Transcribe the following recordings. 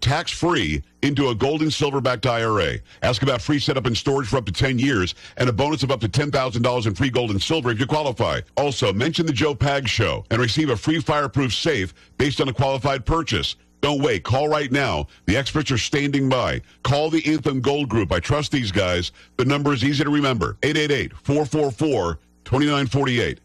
tax-free into a gold and silver-backed IRA. Ask about free setup and storage for up to 10 years and a bonus of up to $10,000 in free gold and silver if you qualify. Also, mention the Joe Pags Show and receive a free fireproof safe based on a qualified purchase. Don't wait. Call right now. The experts are standing by. Call the Anthem Gold Group. I trust these guys. The number is easy to remember. 888-444-2948.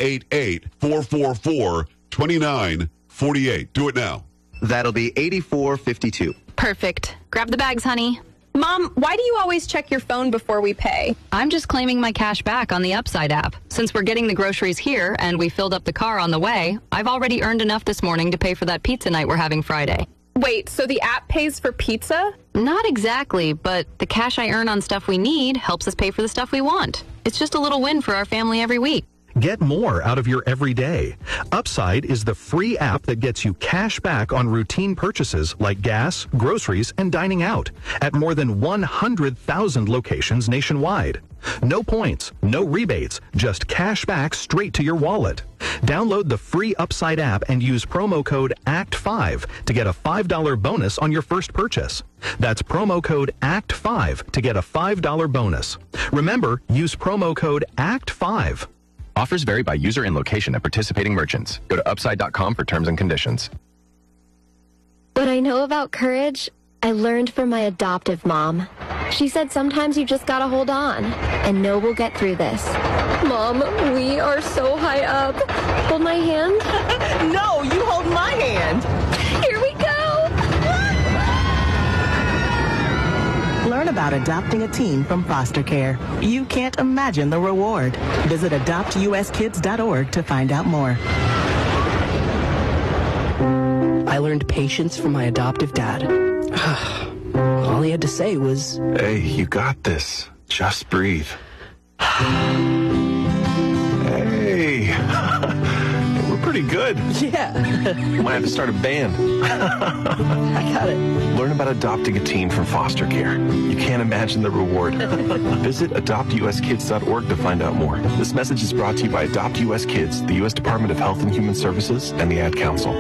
888-444-2948. Do it now. That'll be 8452. Perfect. Grab the bags, honey. Mom, why do you always check your phone before we pay? I'm just claiming my cash back on the Upside app. Since we're getting the groceries here and we filled up the car on the way, I've already earned enough this morning to pay for that pizza night we're having Friday. Wait, so the app pays for pizza? Not exactly, but the cash I earn on stuff we need helps us pay for the stuff we want. It's just a little win for our family every week. Get more out of your everyday. Upside is the free app that gets you cash back on routine purchases like gas, groceries, and dining out at more than 100,000 locations nationwide. No points, no rebates, just cash back straight to your wallet. Download the free Upside app and use promo code ACT5 to get a $5 bonus on your first purchase. That's promo code ACT5 to get a $5 bonus. Remember, use promo code ACT5. Offers vary by user and location at participating merchants. Go to upside.com for terms and conditions. What I know about courage, I learned from my adoptive mom. She said sometimes you just gotta hold on and know we'll get through this. Mom, we are so high up. Hold my hand. No, you hold my hand. Here we go. Learn about adopting a teen from foster care. You can't imagine the reward. Visit adoptuskids.org to find out more. I learned patience from my adoptive dad. All he had to say was, "Hey, you got this. Just breathe." Hey. We're pretty good. Yeah. Might have to start a band. I got it. Learn about adopting a teen from foster care. You can't imagine the reward. Visit adoptuskids.org to find out more. This message is brought to you by Adopt U.S. Kids, the U.S. Department of Health and Human Services, and the Ad Council.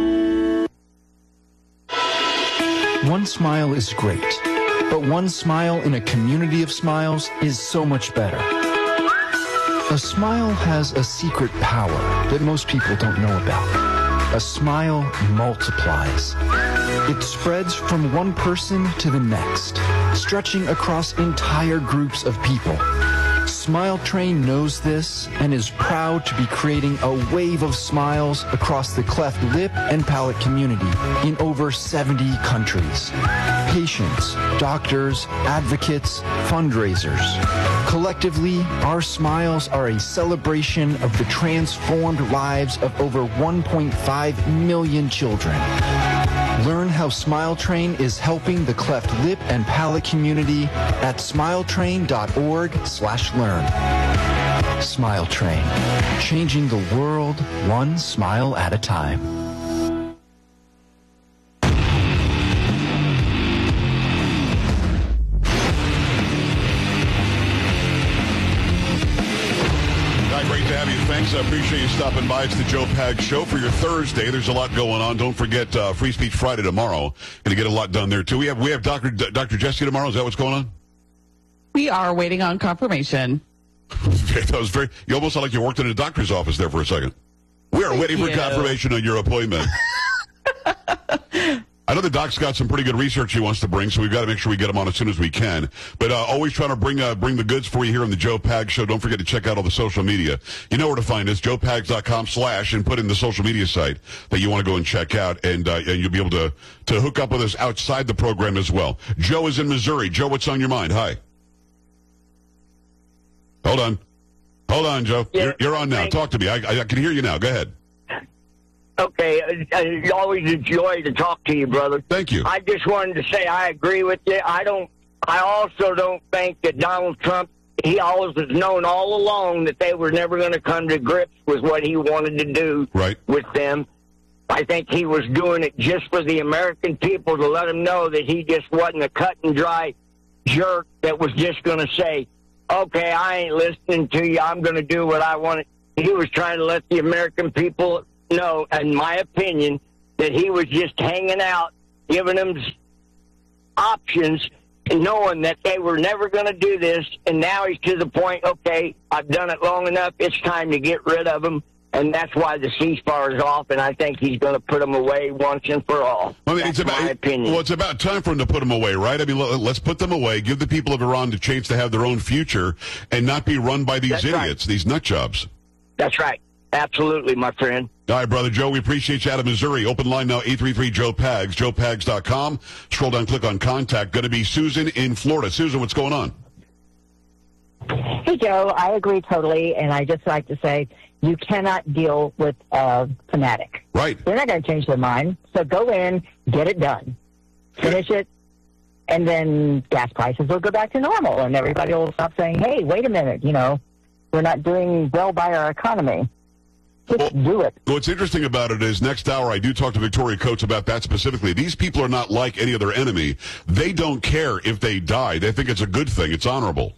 One smile is great, but one smile in a community of smiles is so much better. A smile has a secret power that most people don't know about. A smile multiplies. It spreads from one person to the next, stretching across entire groups of people. Smile Train knows this and is proud to be creating a wave of smiles across the cleft lip and palate community in over 70 countries. Patients, doctors, advocates, fundraisers. Collectively, our smiles are a celebration of the transformed lives of over 1.5 million children. Learn how Smile Train is helping the cleft lip and palate community at smiletrain.org/learn. Smile Train, changing the world one smile at a time. Great to have you. Thanks. I appreciate you stopping by. It's the Joe Pags Show for your Thursday. There's a lot going on. Don't forget Free Speech Friday tomorrow. Going to get a lot done there, too. We have Dr. Jesse tomorrow. Is that what's going on? We are waiting on confirmation. That was you almost sound like you worked in a doctor's office there for a second. We are waiting for confirmation on your appointment. I know the doc's got some pretty good research he wants to bring, so we've got to make sure we get him on as soon as we can. But always trying to bring the goods for you here on the Joe Pags Show. Don't forget to check out all the social media. You know where to find us, joepags.com/ and put in the social media site that you want to go and check out, and you'll be able to hook up with us outside the program as well. Joe is in Missouri. Joe, what's on your mind? Hi. Hold on, Joe. Yeah, you're on now. Talk to me. I can hear you now. Go ahead. Okay, I always enjoy to talk to you, brother. Thank you. I just wanted to say I agree with you. I also don't think that Donald Trump, he always has known all along that they were never going to come to grips with what he wanted to do with them. I think he was doing it just for the American people to let them know that he just wasn't a cut and dry jerk that was just going to say, okay, I ain't listening to you. I'm going to do what I want. He was trying to let the American people know, in my opinion, that he was just hanging out giving them options, knowing that they were never going to do this, and now he's to the point, okay, I've done it long enough, it's time to get rid of them, and that's why the ceasefire is off, and I think he's going to put them away once and for all. I mean, that's my opinion. Well, it's about time for him to put them away, right? I mean, let's put them away, give the people of Iran the chance to have their own future and not be run by these idiots, these nut jobs. That's right. Absolutely, my friend. All right, Brother Joe, we appreciate you out of Missouri. Open line now, 833-JOE-PAGS, joepags.com. Scroll down, click on contact. Going to be Susan in Florida. Susan, what's going on? Hey, Joe, I agree totally, and I just like to say you cannot deal with a fanatic. Right. They're not going to change their mind, so go in, get it done. Finish it, and then gas prices will go back to normal, and everybody will stop saying, hey, wait a minute, we're not doing well by our economy. Do it. What's interesting about it is next hour I do talk to Victoria Coates about that specifically. These people are not like any other enemy. They don't care if they die. They think it's a good thing. It's honorable.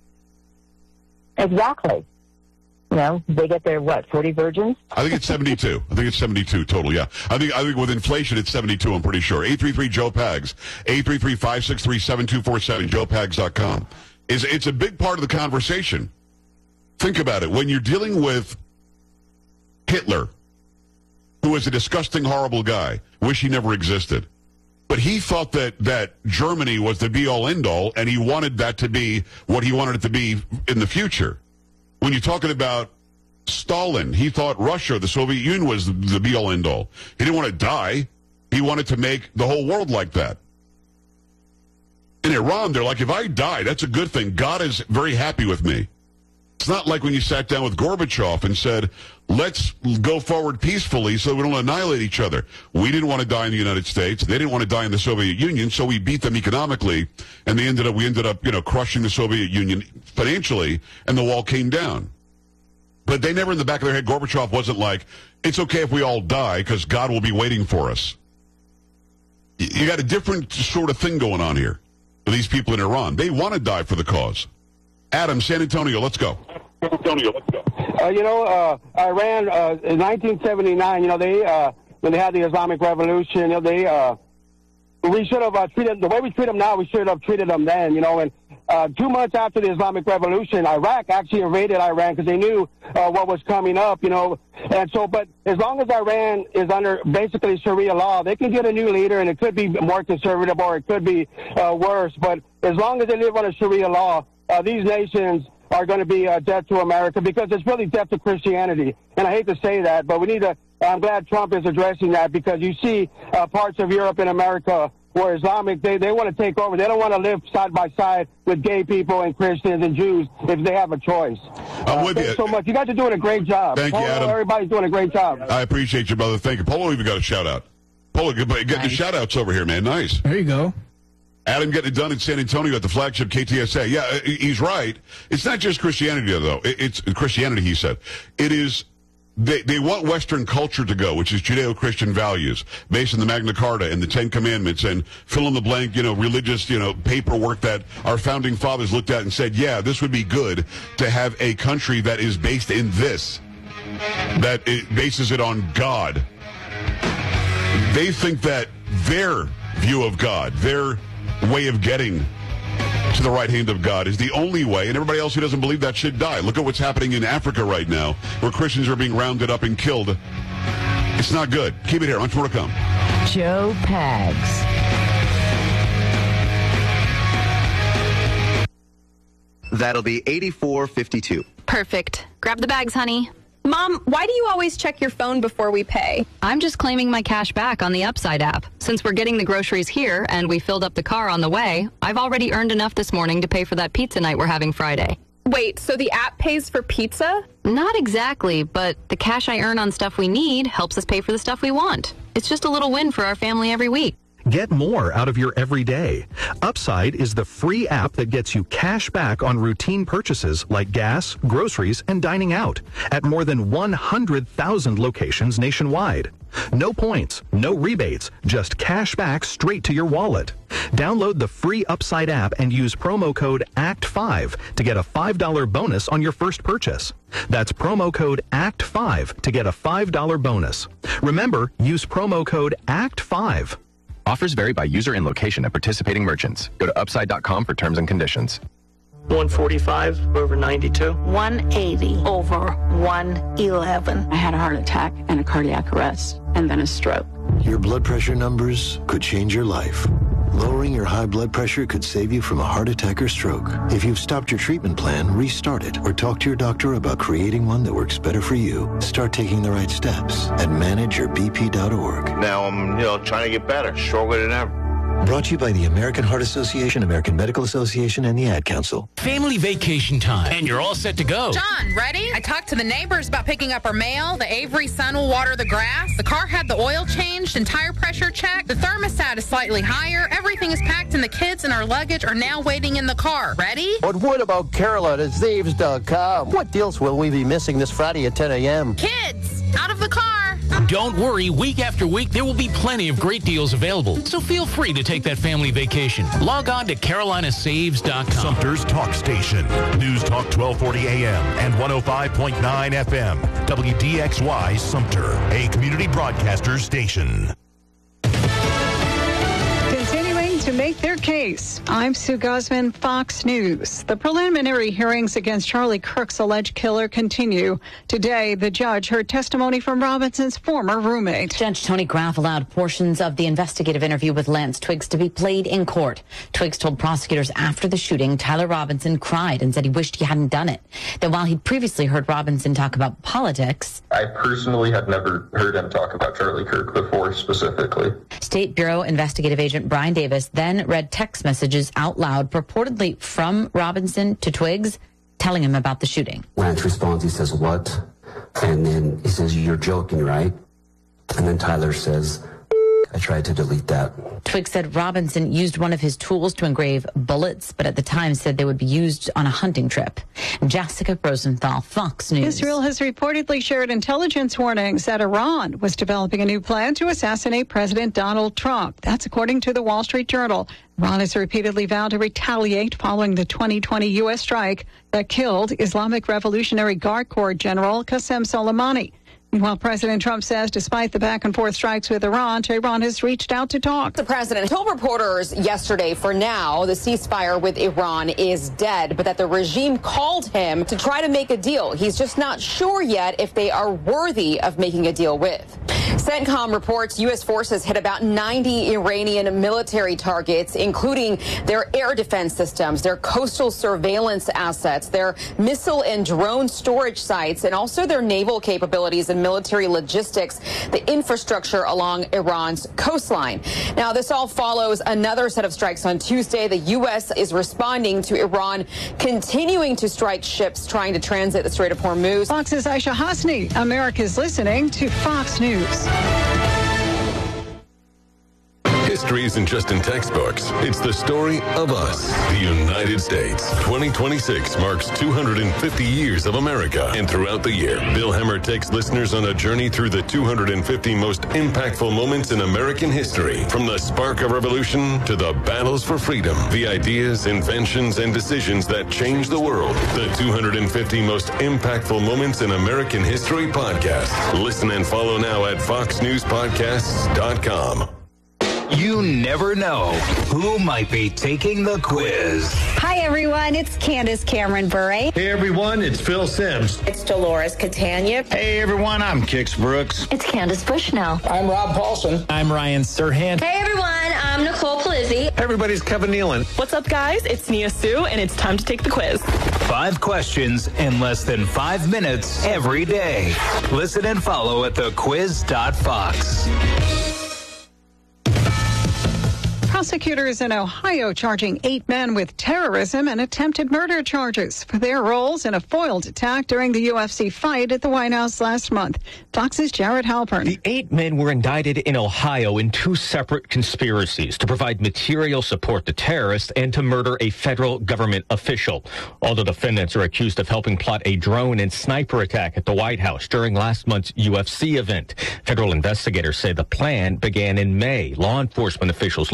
Exactly. They get their, 40 virgins? I think it's 72. I think it's 72 total, yeah. I think with inflation it's 72, I'm pretty sure. 833-JOE-PAGS. 833-563-7247, joepags.com. It's a big part of the conversation. Think about it. When you're dealing with Hitler, who was a disgusting, horrible guy, wish he never existed. But he thought that Germany was the be-all, end-all, and he wanted that to be what he wanted it to be in the future. When you're talking about Stalin, he thought Russia, the Soviet Union, was the be-all, end-all. He didn't want to die. He wanted to make the whole world like that. In Iran, they're like, if I die, that's a good thing. God is very happy with me. It's not like when you sat down with Gorbachev and said, let's go forward peacefully so we don't annihilate each other. We didn't want to die in the United States. They didn't want to die in the Soviet Union, so we beat them economically, and we ended up crushing the Soviet Union financially, and the wall came down. But they never in the back of their head, Gorbachev wasn't like, it's okay if we all die because God will be waiting for us. You got a different sort of thing going on here for these people in Iran. They want to die for the cause. Adam, San Antonio, let's go. Iran, in 1979, when they had the Islamic Revolution, we should have treated, the way we treat them now, we should have treated them then, and 2 months after the Islamic Revolution, Iraq actually invaded Iran because they knew what was coming up, and so, but as long as Iran is under basically Sharia law, they can get a new leader, and it could be more conservative or it could be worse, but as long as they live under Sharia law, these nations are going to be dead to America because it's really dead to Christianity. And I hate to say that, but we need to, I'm glad Trump is addressing that because you see parts of Europe and America where Islamic, they want to take over. They don't want to live side by side with gay people and Christians and Jews if they have a choice. I'm with thanks you. so much. You guys are doing a great job. Thank you, Adam. Everybody's doing a great job. I appreciate you, brother. Thank you. Polo even got a shout-out. Polo, getting the shout-outs over here, man. Nice. There you go. Adam getting it done in San Antonio at the flagship KTSA. Yeah, he's right. It's not just Christianity, though. It's Christianity, he said. It is, they want Western culture to go, which is Judeo-Christian values, based on the Magna Carta and the Ten Commandments and fill-in-the-blank, religious, paperwork that our founding fathers looked at and said, yeah, this would be good to have a country that is based in this, that it bases it on God. They think that their view of God, their way of getting to the right hand of God is the only way, and everybody else who doesn't believe that should die. Look at what's happening in Africa right now, where Christians are being rounded up and killed. It's not good. Keep it here. Much more to come. Joe Pags. That'll be 84.52. Perfect. Grab the bags, honey. Mom, why do you always check your phone before we pay? I'm just claiming my cash back on the Upside app. Since we're getting the groceries here and we filled up the car on the way, I've already earned enough this morning to pay for that pizza night we're having Friday. Wait, so the app pays for pizza? Not exactly, but the cash I earn on stuff we need helps us pay for the stuff we want. It's just a little win for our family every week. Get more out of your everyday. Upside is the free app that gets you cash back on routine purchases like gas, groceries, and dining out at more than 100,000 locations nationwide. No points, no rebates, just cash back straight to your wallet. Download the free Upside app and use promo code ACT5 to get a $5 bonus on your first purchase. That's promo code ACT5 to get a $5 bonus. Remember, use promo code ACT5. Offers vary by user and location at participating merchants. Go to upside.com for terms and conditions. 145 over 92. 180 over 111. I had a heart attack and a cardiac arrest and then a stroke. Your blood pressure numbers could change your life. Lowering your high blood pressure could save you from a heart attack or stroke. If you've stopped your treatment plan, restart it or talk to your doctor about creating one that works better for you. Start taking the right steps at manageyourbp.org. Now I'm, trying to get better, stronger than ever. Brought to you by the American Heart Association, American Medical Association, and the Ad Council. Family vacation time, and you're all set to go. John, ready? I talked to the neighbors about picking up our mail. The Avery son will water the grass. The car had the oil changed and tire pressure checked. The thermostat is slightly higher. Everything is packed, and the kids and our luggage are now waiting in the car. Ready? But what about Carolyn at Zaves.com? What deals will we be missing this Friday at 10 a.m.? Kids, out of the car. Don't worry, week after week, there will be plenty of great deals available. So feel free to take that family vacation. Log on to CarolinaSaves.com. Sumter's Talk Station. News Talk 1240 AM and 105.9 FM. WDXY Sumter, a community broadcaster station. To make their case, I'm Sue Guzman, Fox News. The preliminary hearings against Charlie Kirk's alleged killer continue. Today, the judge heard testimony from Robinson's former roommate. Judge Tony Graff allowed portions of the investigative interview with Lance Twiggs to be played in court. Twiggs told prosecutors after the shooting, Tyler Robinson cried and said he wished he hadn't done it. That while he'd previously heard Robinson talk about politics, I personally had never heard him talk about Charlie Kirk before specifically. State Bureau investigative agent Brian Davis then read text messages out loud, purportedly from Robinson to Twiggs, telling him about the shooting. Lance responds, he says, "What?" And then he says, "You're joking, right?" And then Tyler says, "I tried to delete that." Twiggs said Robinson used one of his tools to engrave bullets, but at the time said they would be used on a hunting trip. Jessica Rosenthal, Fox News. Israel has reportedly shared intelligence warnings that Iran was developing a new plan to assassinate President Donald Trump. That's according to the Wall Street Journal. Iran has repeatedly vowed to retaliate following the 2020 U.S. strike that killed Islamic Revolutionary Guard Corps General Qasem Soleimani. Meanwhile, President Trump says despite the back-and-forth strikes with Iran, Tehran has reached out to talk. The president told reporters yesterday, for now, the ceasefire with Iran is dead, but that the regime called him to try to make a deal. He's just not sure yet if they are worthy of making a deal with. CENTCOM reports U.S. forces hit about 90 Iranian military targets, including their air defense systems, their coastal surveillance assets, their missile and drone storage sites, and also their naval capabilities and military logistics, the infrastructure along Iran's coastline. Now, this all follows another set of strikes on Tuesday. The U.S. is responding to Iran continuing to strike ships trying to transit the Strait of Hormuz. Fox's Aisha Hasni. America's listening to Fox News. History isn't just in textbooks. It's the story of us, the United States. 2026 marks 250 years of America. And throughout the year, Bill Hemmer takes listeners on a journey through the 250 most impactful moments in American history. From the spark of revolution to the battles for freedom, the ideas, inventions, and decisions that changed the world. The 250 most impactful moments in American history podcast. Listen and follow now at foxnewspodcasts.com. You never know who might be taking the quiz. Hi, everyone. It's Candace Cameron Bure. Hey, everyone. It's Phil Sims. It's Dolores Catania. Hey, everyone. I'm Kix Brooks. It's Candace Bushnell. I'm Rob Paulson. I'm Ryan Serhant. Hey, everyone. I'm Nicole Palizzi. Hey, everybody's Kevin Nealon. What's up, guys? It's Nia Sue, and it's time to take the quiz. 5 questions in less than 5 minutes every day. Listen and follow at thequiz.fox. Prosecutors in Ohio charging 8 men with terrorism and attempted murder charges for their roles in a foiled attack during the UFC fight at the White House last month. Fox's Jared Halpern. The 8 men were indicted in Ohio in 2 separate conspiracies to provide material support to terrorists and to murder a federal government official. All the defendants are accused of helping plot a drone and sniper attack at the White House during last month's UFC event. Federal investigators say the plan began in May. Law enforcement officials learned of the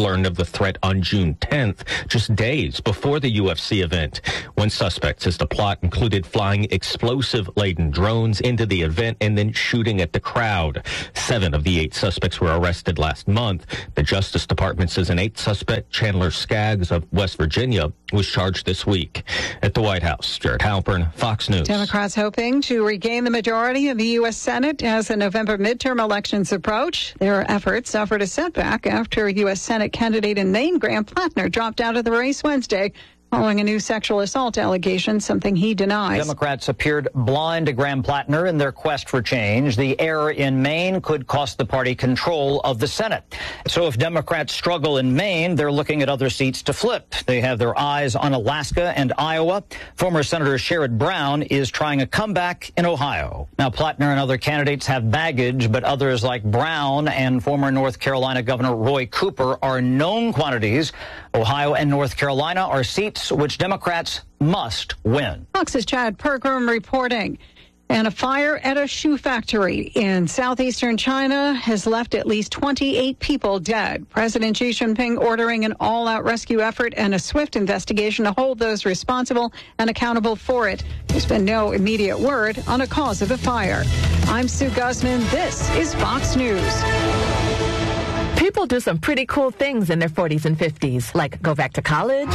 threat on June 10th, just days before the UFC event. One suspect says the plot included flying explosive-laden drones into the event and then shooting at the crowd. 7 of the 8 suspects were arrested last month. The Justice Department says an 8th suspect, Chandler Skaggs of West Virginia, was charged this week. At the White House, Jared Halpern, Fox News. Democrats hoping to regain the majority of the U.S. Senate as the November midterm elections approach. Their efforts suffered a setback after U.S. Senate candidate in Maine, Graham Plattner, dropped out of the race Wednesday following a new sexual assault allegation, something he denies. Democrats appeared blind to Graham Plattner in their quest for change. The error in Maine could cost the party control of the Senate. So if Democrats struggle in Maine, they're looking at other seats to flip. They have their eyes on Alaska and Iowa. Former Senator Sherrod Brown is trying a comeback in Ohio. Now, Plattner and other candidates have baggage, but others like Brown and former North Carolina Governor Roy Cooper are known quantities. Ohio and North Carolina are seats which Democrats must win. Fox's Chad Pergram reporting. And a fire at a shoe factory in southeastern China has left at least 28 people dead. President Xi Jinping ordering an all-out rescue effort and a swift investigation to hold those responsible and accountable for it. There's been no immediate word on a cause of the fire. I'm Sue Guzman. This is Fox News. People do some pretty cool things in their 40s and 50s, like go back to college,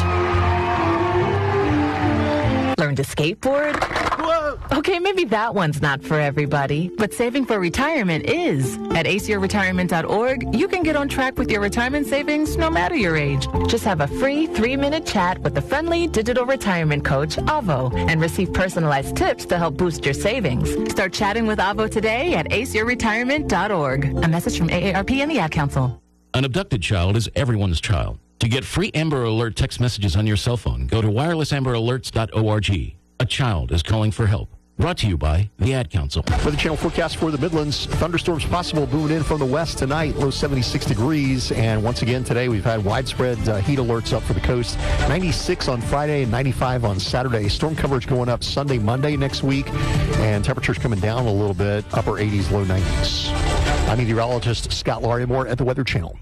learn to skateboard. Whoa. Okay, maybe that one's not for everybody, but saving for retirement is. At aceyourretirement.org, you can get on track with your retirement savings no matter your age. Just have a free 3-minute chat with the friendly digital retirement coach, Avo, and receive personalized tips to help boost your savings. Start chatting with Avo today at aceyourretirement.org. A message from AARP and the Ad Council. An abducted child is everyone's child. To get free Amber Alert text messages on your cell phone, go to wirelessamberalerts.org. A child is calling for help. Brought to you by the Ad Council. Weather Channel forecast for the Midlands. Thunderstorms possible moving in from the west tonight. Low 76 degrees. And once again today, we've had widespread heat alerts up for the coast. 96 on Friday and 95 on Saturday. Storm coverage going up Sunday, Monday next week. And temperatures coming down a little bit. Upper 80s, low 90s. I'm meteorologist Scott Larimore at the Weather Channel.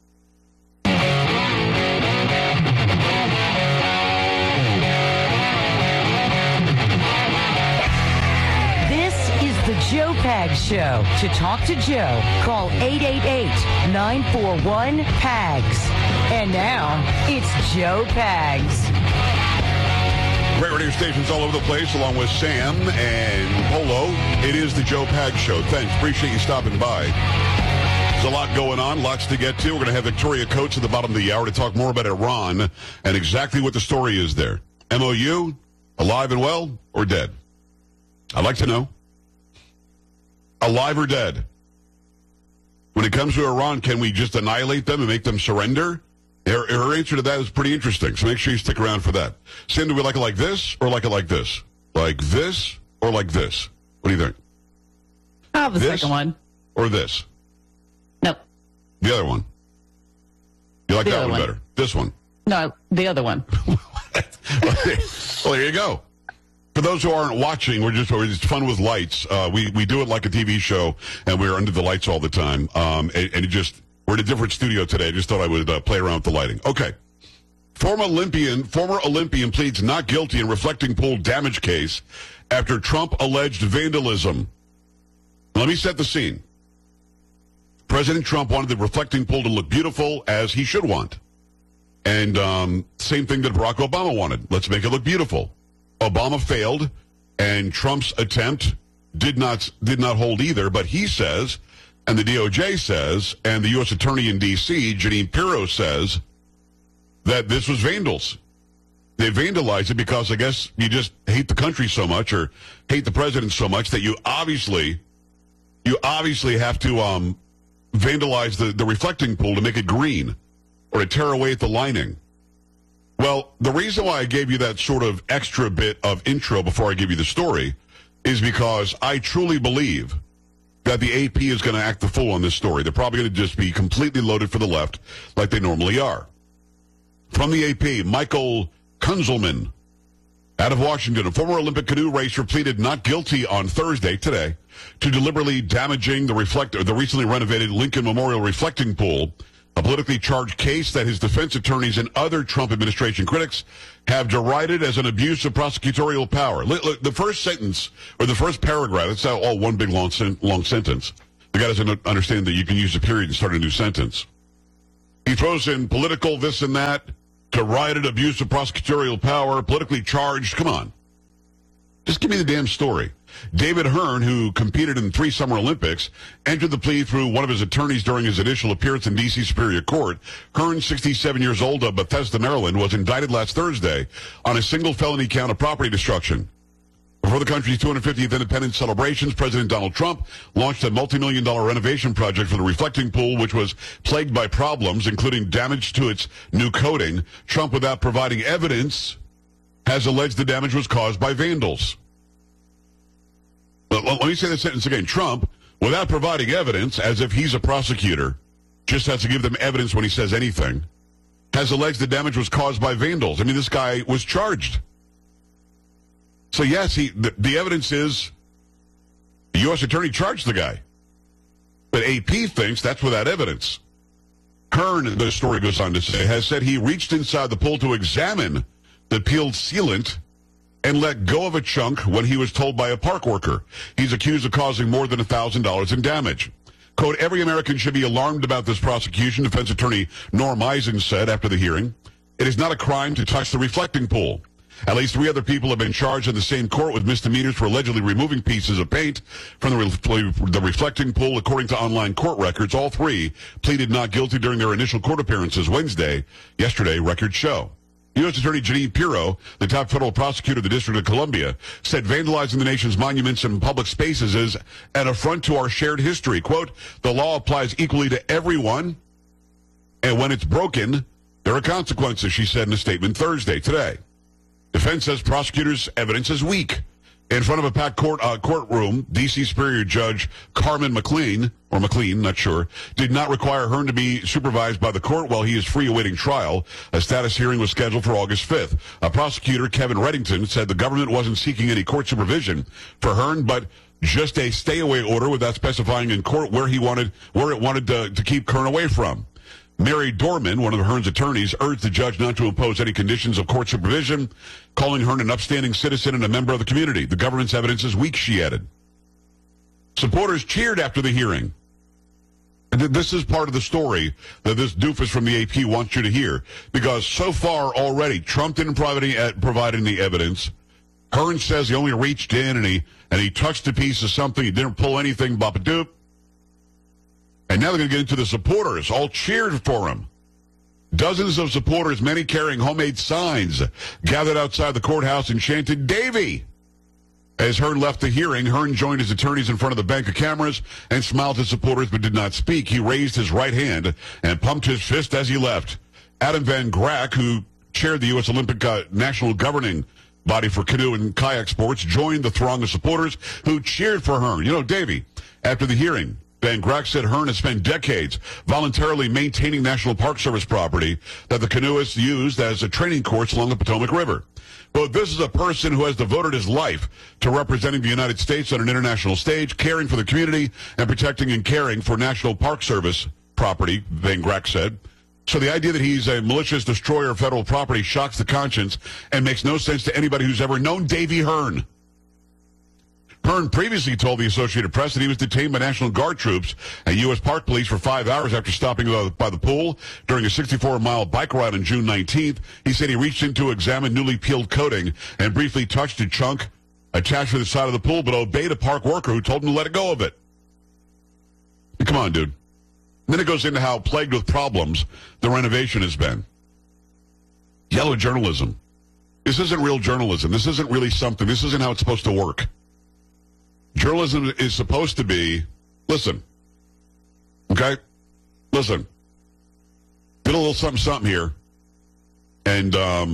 The Joe Pags Show. To talk to Joe, call 888-941-PAGS. And now, it's Joe Pags. Great radio stations all over the place, along with Sam and Polo. It is the Joe Pags Show. Thanks. Appreciate you stopping by. There's a lot going on, lots to get to. We're going to have Victoria Coates at the bottom of the hour to talk more about Iran and exactly what the story is there. MOU, alive and well, or dead? I'd like to know. Alive or dead? When it comes to Iran, can we just annihilate them and make them surrender? Her answer to that is pretty interesting, so make sure you stick around for that. Sam, do we like it like this or like it like this? Like this or like this? What do you think? The second one. Or this? Nope. The other one. You like that one better? This one? No, the other one. Well, there you go. For those who aren't watching, it's fun with lights. We do it like a TV show, and we're under the lights all the time. And we're in a different studio today. I just thought I would play around with the lighting. Okay. Former Olympian pleads not guilty in reflecting pool damage case after Trump alleged vandalism. Let me set the scene. President Trump wanted the reflecting pool to look beautiful, as he should want. And same thing that Barack Obama wanted. Let's make it look beautiful. Obama failed, and Trump's attempt did not hold either, but he says, and the DOJ says, and the U.S. Attorney in D.C., Jeanine Pirro, says that this was vandals. They vandalized it because I guess you just hate the country so much or hate the president so much that you obviously have to vandalize the reflecting pool to make it green or to tear away at the lining. Well, the reason why I gave you that sort of extra bit of intro before I give you the story is because I truly believe that the AP is going to act the fool on this story. They're probably going to just be completely loaded for the left like they normally are. From the AP, Michael Kunzelman out of Washington, a former Olympic canoe racer pleaded not guilty on Thursday, today, to deliberately damaging the recently renovated Lincoln Memorial reflecting pool a politically charged case that his defense attorneys and other Trump administration critics have derided as an abuse of prosecutorial power. Look, the first sentence, or the first paragraph, it's all one big long sentence. The guy doesn't understand that you can use a period and start a new sentence. He throws in political this and that, derided abuse of prosecutorial power, politically charged. Come on. Just give me the damn story. David Hearn, who competed in 3 Summer Olympics, entered the plea through one of his attorneys during his initial appearance in D.C. Superior Court. Hearn, 67 years old of Bethesda, Maryland, was indicted last Thursday on a single felony count of property destruction. Before the country's 250th independence celebrations, President Donald Trump launched a multi-million-dollar renovation project for the reflecting pool, which was plagued by problems, including damage to its new coating. Trump, without providing evidence, has alleged the damage was caused by vandals. Let me say this sentence again. Trump, without providing evidence, as if he's a prosecutor, just has to give them evidence when he says anything, has alleged the damage was caused by vandals. I mean, this guy was charged. So, yes, the evidence is the U.S. attorney charged the guy. But AP thinks that's without evidence. Hearn, the story goes on to say, has said he reached inside the pool to examine the peeled sealant and let go of a chunk when he was told by a park worker. He's accused of causing more than $1,000 in damage. Quote, every American should be alarmed about this prosecution, defense attorney Norm Eisen said after the hearing. It is not a crime to touch the reflecting pool. At least 3 other people have been charged in the same court with misdemeanors for allegedly removing pieces of paint from the reflecting pool, according to online court records. All 3 pleaded not guilty during their initial court appearances yesterday, records show. U.S. Attorney Jeanine Pirro, the top federal prosecutor of the District of Columbia, said vandalizing the nation's monuments and public spaces is an affront to our shared history. Quote, the law applies equally to everyone, and when it's broken, there are consequences, she said in a statement today. Defense says prosecutors' evidence is weak. In front of a packed courtroom, D.C. Superior Judge Carmen McLean, not sure, did not require Hearn to be supervised by the court while he is free awaiting trial. A status hearing was scheduled for August 5th. Prosecutor Kevin Reddington said the government wasn't seeking any court supervision for Hearn, but just a stay-away order without specifying in court where it wanted to keep Hearn away from. Mary Dorman, one of Hearn's attorneys, urged the judge not to impose any conditions of court supervision, calling Hearn an upstanding citizen and a member of the community. The government's evidence is weak, she added. Supporters cheered after the hearing. This is part of the story that this doofus from the AP wants you to hear, because so far already, Trump didn't provide any evidence. Hearn says he only reached in and he touched a piece of something. He didn't pull anything, bop-a-doop. And now they're going to get into the supporters, all cheered for him. Dozens of supporters, many carrying homemade signs, gathered outside the courthouse and chanted, Davy! As Hearn left the hearing, Hearn joined his attorneys in front of the bank of cameras and smiled at supporters but did not speak. He raised his right hand and pumped his fist as he left. Adam Van Grack, who chaired the U.S. Olympic national governing body for canoe and kayak sports, joined the throng of supporters who cheered for Hearn. You know, Davy, after the hearing, Van Grack said Hearn has spent decades voluntarily maintaining National Park Service property that the canoeists used as a training course along the Potomac River. But this is a person who has devoted his life to representing the United States on an international stage, caring for the community, and protecting and caring for National Park Service property, Van Grack said. So the idea that he's a malicious destroyer of federal property shocks the conscience and makes no sense to anybody who's ever known Davy Hearn. Hearn previously told the Associated Press that he was detained by National Guard troops and U.S. Park Police for 5 hours after stopping by the pool during a 64-mile bike ride on June 19th. He said he reached in to examine newly peeled coating and briefly touched a chunk attached to the side of the pool, but obeyed a park worker who told him to let go of it. Come on, dude. And then it goes into how plagued with problems the renovation has been. Yellow journalism. This isn't real journalism. This isn't really something. This isn't how it's supposed to work. Journalism is supposed to be, listen, okay? Listen. Get a little something here. And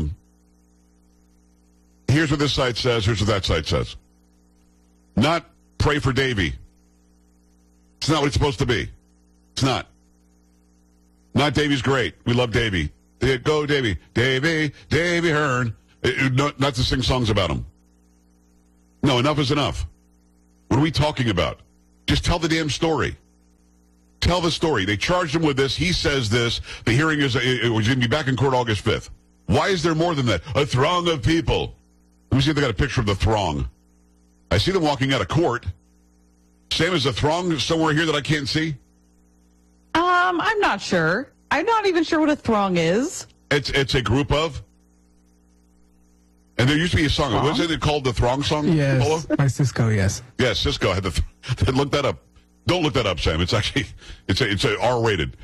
here's what this site says. Here's what that site says. Not pray for Davy. It's not what it's supposed to be. It's not. Not Davy's great. We love Davy. Go Davy. Davy Hearn. Not to sing songs about him. No, enough is enough. What are we talking about? Just tell the damn story. Tell the story. They charged him with this. He says this. The hearing is it was going to be back in court August 5th. Why is there more than that? A throng of people. Let me see if they got a picture of the throng. I see them walking out of court. Sam, is the throng somewhere here that I can't see? I'm not sure. I'm not even sure what a throng is. It's a group of. And there used to be a song. Was it called the Throng song? Yes, by Cisco. Yes. Yes, Cisco had the. Look that up. Don't look that up, Sam. It's actually it's a R-rated.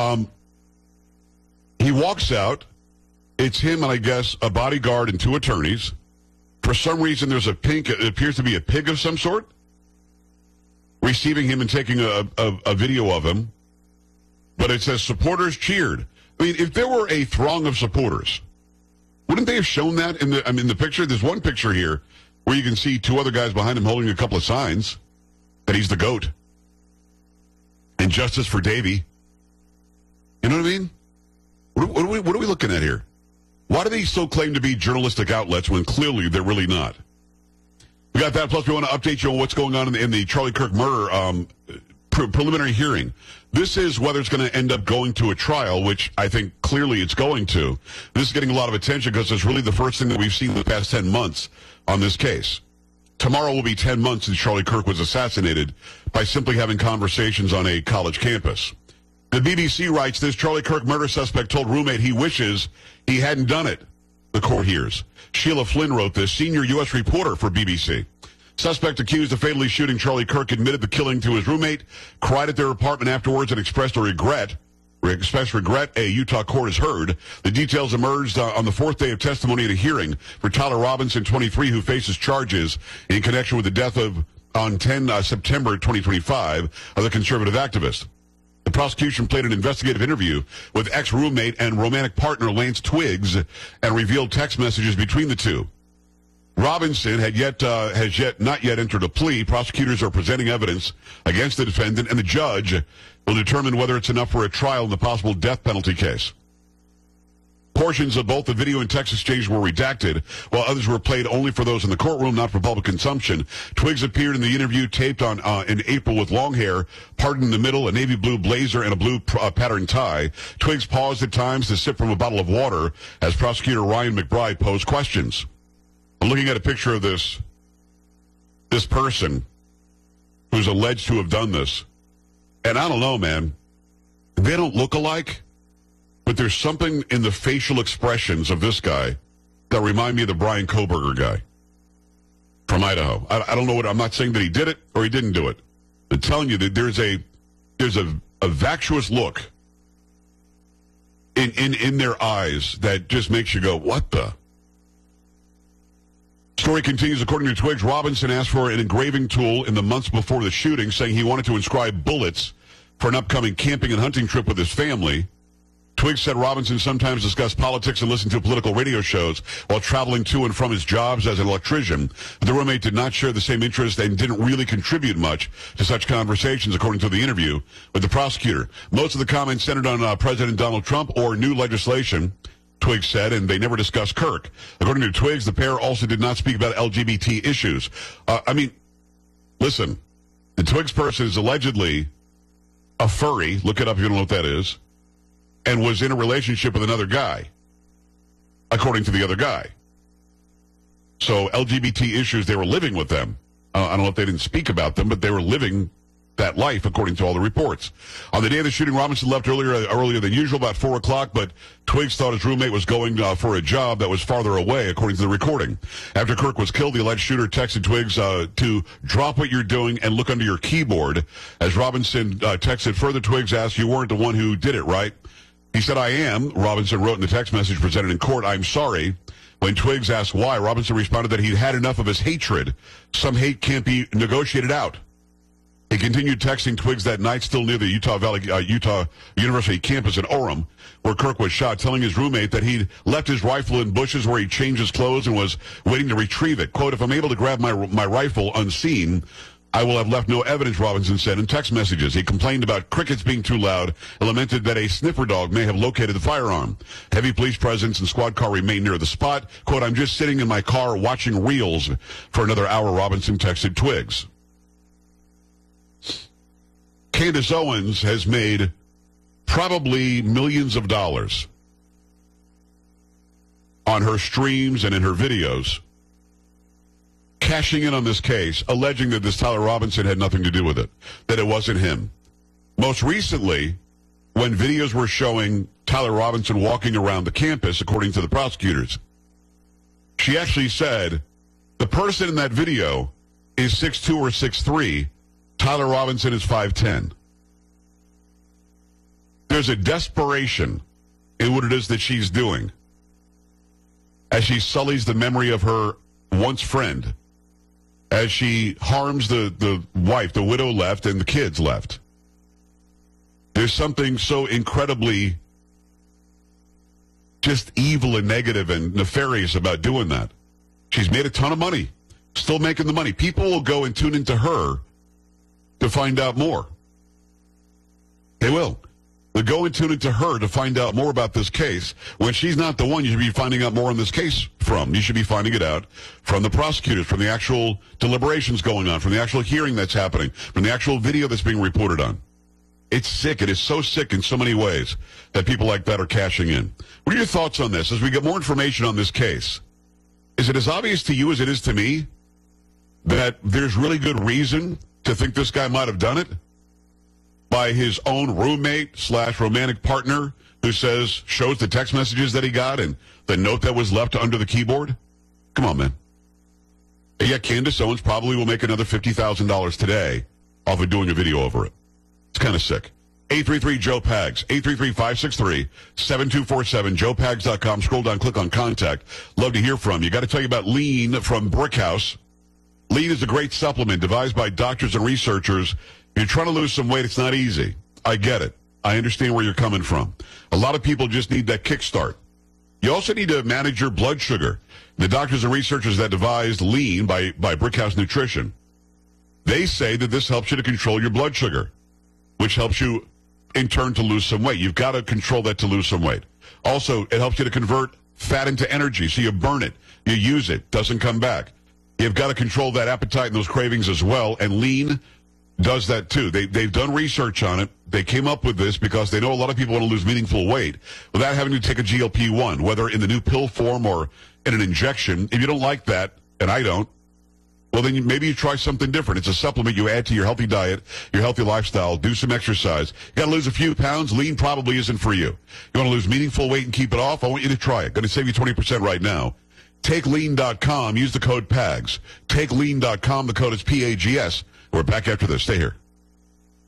He walks out. It's him and I guess a bodyguard and 2 attorneys. For some reason, there's a pink. It appears to be a pig of some sort, receiving him and taking a video of him. But it says supporters cheered. I mean, if there were a throng of supporters, wouldn't they have shown that in the picture? There's one picture here where you can see 2 other guys behind him holding a couple of signs that he's the GOAT. And justice for Davey. You know what I mean? What are we looking at here? Why do they still claim to be journalistic outlets when clearly they're really not? We got that. Plus, we want to update you on what's going on in the Charlie Kirk murder preliminary hearing. This is whether it's going to end up going to a trial, which I think clearly it's going to. This is getting a lot of attention because it's really the first thing that we've seen in the past 10 months on this case. Tomorrow will be 10 months since Charlie Kirk was assassinated by simply having conversations on a college campus. The BBC writes this: Charlie Kirk murder suspect told roommate he wishes he hadn't done it. The court hears. Sheila Flynn wrote this, senior U.S. reporter for BBC. Suspect accused of fatally shooting Charlie Kirk admitted the killing to his roommate, cried at their apartment afterwards, and expressed regret. A Utah court has heard. The details emerged on the 4th day of testimony at a hearing for Tyler Robinson, 23, who faces charges in connection with the death on 10 September 2025 of the conservative activist. The prosecution played an investigative interview with ex-roommate and romantic partner Lance Twiggs and revealed text messages between the two. Robinson has not yet entered a plea. Prosecutors are presenting evidence against the defendant, and the judge will determine whether it's enough for a trial in the possible death penalty case. Portions of both the video and text exchange were redacted, while others were played only for those in the courtroom, not for public consumption. Twiggs appeared in the interview taped in April with long hair, parted in the middle, a navy blue blazer, and a blue patterned tie. Twiggs paused at times to sip from a bottle of water as prosecutor Ryan McBride posed questions. I'm looking at a picture of this person who's alleged to have done this. And I don't know, man. They don't look alike. But there's something in the facial expressions of this guy that remind me of the Brian Kohberger guy from Idaho. I don't know I'm not saying that he did it or he didn't do it. I'm telling you that there's a vacuous look in their eyes that just makes you go, what the? Story continues. According to Twiggs, Robinson asked for an engraving tool in the months before the shooting, saying he wanted to inscribe bullets for an upcoming camping and hunting trip with his family. Twiggs said Robinson sometimes discussed politics and listened to political radio shows while traveling to and from his jobs as an electrician. The roommate did not share the same interest and didn't really contribute much to such conversations, according to the interview with the prosecutor. Most of the comments centered on President Donald Trump or new legislation, Twiggs said, and they never discussed Kirk. According to Twiggs, the pair also did not speak about LGBT issues. Listen, the Twiggs person is allegedly a furry. Look it up if you don't know what that is. And was in a relationship with another guy, according to the other guy. So LGBT issues, they were living with them. I don't know if they didn't speak about them, but they were living that life, according to all the reports. On the day of the shooting, Robinson left earlier than usual, about 4 o'clock, but Twiggs thought his roommate was going for a job that was farther away, according to the recording. After Kirk was killed, the alleged shooter texted Twiggs to drop what you're doing and look under your keyboard. As Robinson texted further, Twiggs asked, "You weren't the one who did it, right?" He said, "I am." Robinson wrote in the text message presented in court, "I'm sorry." When Twiggs asked why, Robinson responded that he'd had enough of his hatred. Some hate can't be negotiated out. He continued texting Twiggs that night, still near the Utah University campus in Orem, where Kirk was shot, telling his roommate that he'd left his rifle in bushes where he changed his clothes and was waiting to retrieve it. Quote, "If I'm able to grab my rifle unseen, I will have left no evidence," Robinson said in text messages. He complained about crickets being too loud and lamented that a sniffer dog may have located the firearm. Heavy police presence and squad car remained near the spot. Quote, "I'm just sitting in my car watching reels for another hour," Robinson texted Twiggs. Candace Owens has made probably millions of dollars on her streams and in her videos, cashing in on this case, alleging that this Tyler Robinson had nothing to do with it, that it wasn't him. Most recently, when videos were showing Tyler Robinson walking around the campus, according to the prosecutors, she actually said, the person in that video is 6'2" or 6'3". Tyler Robinson is 5'10". There's a desperation in what it is that she's doing as she sullies the memory of her once friend, as she harms the wife, the widow left, and the kids left. There's something so incredibly just evil and negative and nefarious about doing that. She's made a ton of money, still making the money. People will go and tune into her to find out more. They will. They'll go and tune into her to find out more about this case. When she's not the one you should be finding out more on this case from. You should be finding it out from the prosecutors, from the actual deliberations going on, from the actual hearing that's happening, from the actual video that's being reported on. It's sick. It is so sick in so many ways that people like that are cashing in. What are your thoughts on this as we get more information on this case? Is it as obvious to you as it is to me that there's really good reason to think this guy might have done it by his own roommate / romantic partner who shows the text messages that he got and the note that was left under the keyboard? Come on, man. Yeah, Candace Owens probably will make another $50,000 today off of doing a video over it. It's kind of sick. 833-JOE-PAGS, 833-563-7247, joepags.com. Scroll down, click on contact. Love to hear from you. Got to tell you about Lean from Brickhouse. Lean is a great supplement devised by doctors and researchers. If you're trying to lose some weight, it's not easy. I get it. I understand where you're coming from. A lot of people just need that kickstart. You also need to manage your blood sugar. The doctors and researchers that devised Lean by Brickhouse Nutrition, they say that this helps you to control your blood sugar, which helps you, in turn, to lose some weight. You've got to control that to lose some weight. Also, it helps you to convert fat into energy, so you burn it, you use it, doesn't come back. You've got to control that appetite and those cravings as well, and Lean does that too. They've done research on it. They came up with this because they know a lot of people want to lose meaningful weight without having to take a GLP-1, whether in the new pill form or in an injection. If you don't like that, and I don't, well, then maybe you try something different. It's a supplement you add to your healthy diet, your healthy lifestyle, do some exercise. You got to lose a few pounds. Lean probably isn't for you. You want to lose meaningful weight and keep it off? I want you to try it. Going to save you 20% right now. TakeLean.com. Use the code PAGS. TakeLean.com. The code is PAGS. We're back after this. Stay here.